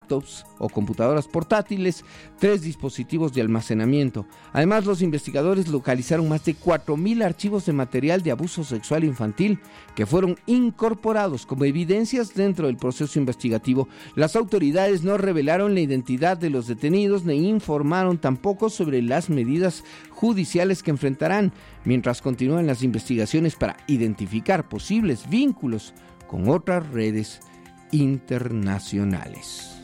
laptops o computadoras portátiles, 3 dispositivos de almacenamiento. Además, los investigadores localizaron más de 4.000 archivos de material de abuso sexual infantil que fueron incorporados como evidencias dentro del proceso investigativo. Las autoridades no revelaron la identidad de los detenidos ni informaron tampoco sobre las medidas judiciales que enfrentarán, mientras continúan las investigaciones para identificar posibles vínculos con otras redes internacionales.